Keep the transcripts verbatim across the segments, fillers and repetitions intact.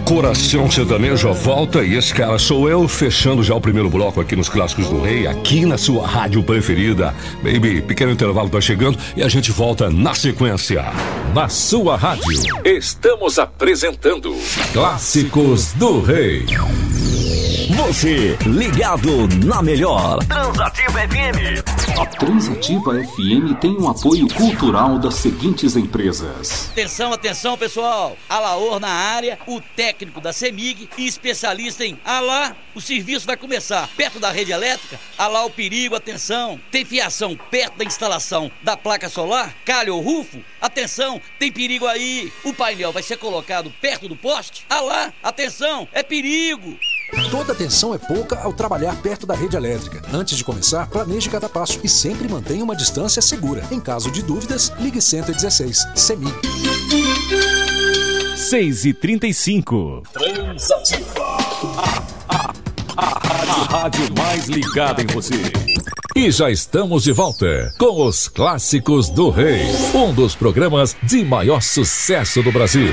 Coração Sertanejo volta e esse cara sou eu, fechando já o primeiro bloco aqui nos Clássicos do Rei, aqui na sua rádio preferida. Baby, pequeno intervalo tá chegando e a gente volta na sequência. Na sua rádio, estamos apresentando Clássicos do Rei. Você ligado na melhor Transativa F M. A Transativa F M tem um apoio cultural das seguintes empresas. Atenção, atenção pessoal, Alaor na área, o técnico da CEMIG e especialista em Alá, o serviço vai começar perto da rede elétrica. Alá o perigo, atenção, tem fiação perto da instalação da placa solar, calha ou rufo, atenção, tem perigo aí, o painel vai ser colocado perto do poste. Alá, atenção, é perigo. Toda atenção é pouca ao trabalhar perto da rede elétrica. Antes de começar, planeje cada passo e sempre mantenha uma distância segura. Em caso de dúvidas, ligue cento e dezesseis. CEMIG. seis e trinta e cinco. Transativa. A, a, a, a rádio mais ligada em você. E já estamos de volta com os Clássicos do Rei, um dos programas de maior sucesso do Brasil.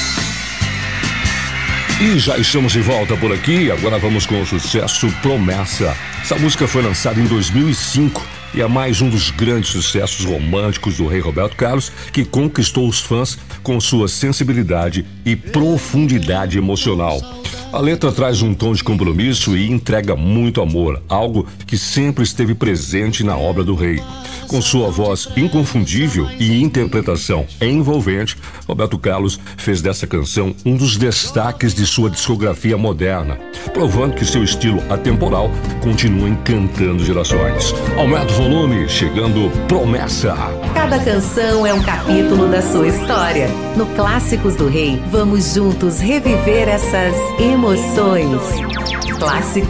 E já estamos de volta por aqui, agora vamos com o sucesso Promessa. Essa música foi lançada em dois mil e cinco e é mais um dos grandes sucessos românticos do rei Roberto Carlos, que conquistou os fãs com sua sensibilidade e profundidade emocional. A letra traz um tom de compromisso e entrega muito amor, algo que sempre esteve presente na obra do rei. Com sua voz inconfundível e interpretação envolvente, Roberto Carlos fez dessa canção um dos destaques de sua discografia moderna, provando que seu estilo atemporal continua encantando gerações. Aumenta o volume, chegando Promessa. Cada canção é um capítulo da sua história. No Clássicos do Rei, vamos juntos reviver essas emoções. Clássicos